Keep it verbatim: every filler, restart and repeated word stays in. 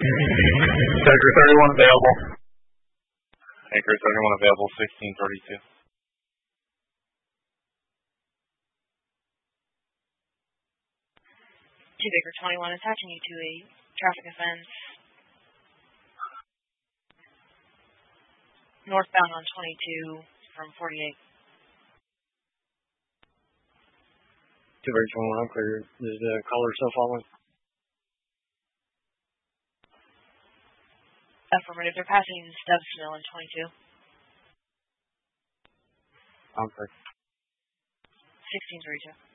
Sector thirty-one available. Anchor thirty-one available, sixteen thirty-two. Two Baker twenty-one attaching you to a traffic offense. Northbound on twenty-two from forty-eight. Two Baker twenty-one, I'm clear. Is the caller still following? Affirmative, they're passing Stubbs Mill in twenty-two. I'm clear. sixteen thirty-two.